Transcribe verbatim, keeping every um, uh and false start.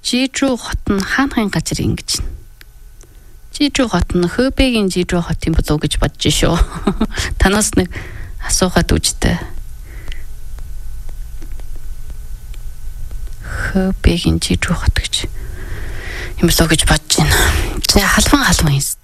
Жижүү хот нь хаанхын газар ингэж байна. Жижүү хот нь Хөбэгийн Жижүү хотын болов гэж бодож шүү. Танаас нэг асуухад үжтэй. Хөбэгийн Жижүү хот гэж юм болов гэж бодож байна. За халван халван юм.